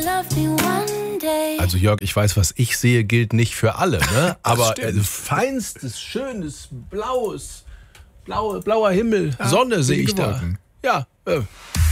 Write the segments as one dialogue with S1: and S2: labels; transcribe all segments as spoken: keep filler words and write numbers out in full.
S1: Also Jörg, ich weiß, was ich sehe, gilt nicht für alle, ne? Aber äh, feinstes, schönes, blaues, blaue, blauer Himmel, ja, Sonne sehe ich da. Ja. Äh.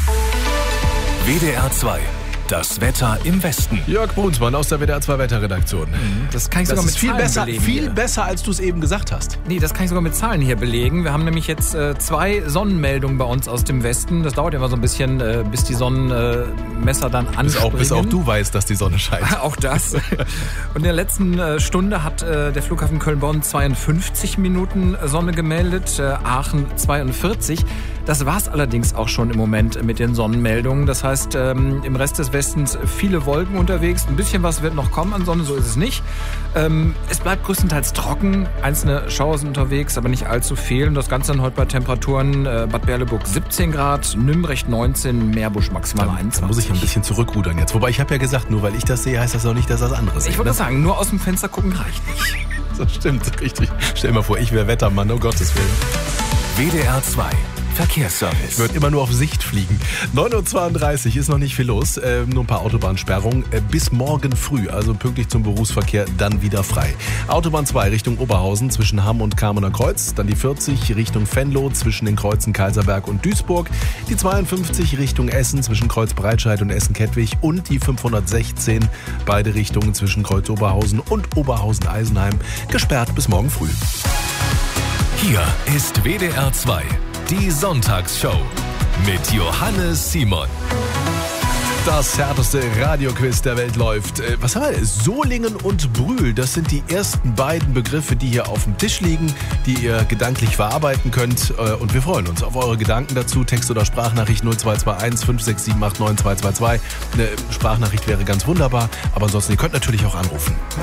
S2: W D R zwei. Das Wetter im Westen.
S1: Jörg Brunsmann aus der W D R zwei Wetterredaktion.
S3: Das kann ich
S1: das
S3: sogar mit
S1: ist viel
S3: Zahlen
S1: besser,
S3: belegen.
S1: viel
S3: hier.
S1: besser, als du es eben gesagt hast.
S3: Nee, das kann ich sogar mit Zahlen hier belegen. Wir haben nämlich jetzt äh, zwei Sonnenmeldungen bei uns aus dem Westen. Das dauert ja immer so ein bisschen, äh, bis die Sonnenmesser dann anspringen.
S1: Bis auch, bis auch du weißt, dass die Sonne scheint.
S3: Auch das. Und in der letzten äh, Stunde hat äh, der Flughafen Köln-Bonn zweiundfünfzig Minuten Sonne gemeldet, äh, Aachen zweiundvierzig. Das war's allerdings auch schon im Moment mit den Sonnenmeldungen. Das heißt, ähm, im Rest des Westens viele Wolken unterwegs. Ein bisschen was wird noch kommen an Sonne, so ist es nicht. Ähm, es bleibt größtenteils trocken. Einzelne Schauer sind unterwegs, aber nicht allzu viel. Und das Ganze dann heute bei Temperaturen äh, Bad Berleburg siebzehn Grad, Nürnberg neunzehn, Meerbusch maximal einundzwanzig.
S1: Da muss ich ein bisschen zurückrudern jetzt. Wobei ich habe ja gesagt, nur weil ich das sehe, heißt das auch nicht, dass das andere sehen.
S3: Ich wollte sagen, nur aus dem Fenster gucken reicht nicht.
S1: Das stimmt, richtig. Stell dir mal vor, ich wäre Wettermann, um Gottes Willen.
S2: W D R zwei. Verkehrsservice.
S1: Wird immer nur auf Sicht fliegen. neun Uhr zweiunddreißig ist noch nicht viel los. Äh, nur ein paar Autobahnsperrungen. Äh, bis morgen früh, also pünktlich zum Berufsverkehr, dann wieder frei. Autobahn zwei Richtung Oberhausen zwischen Hamm und Kamener Kreuz. Dann die vierzig Richtung Venlo zwischen den Kreuzen Kaiserberg und Duisburg. Die zweiundfünfzig Richtung Essen zwischen Kreuz Breitscheid und Essen-Kettwig. Und die fünfhundertsechzehn beide Richtungen zwischen Kreuz Oberhausen und Oberhausen-Eisenheim. Gesperrt bis morgen früh.
S2: Hier ist W D R zwei. Die Sonntagsshow mit Johannes Simon.
S1: Das härteste Radioquiz der Welt läuft. Äh, was haben wir? Solingen und Brühl, das sind die ersten beiden Begriffe, die hier auf dem Tisch liegen, die ihr gedanklich verarbeiten könnt. Äh, und wir freuen uns auf eure Gedanken dazu. Text- oder Sprachnachricht null zwei zwei eins fünf sechs sieben acht neun zwei zwei zwei. Eine Sprachnachricht wäre ganz wunderbar, aber ansonsten, ihr könnt natürlich auch anrufen.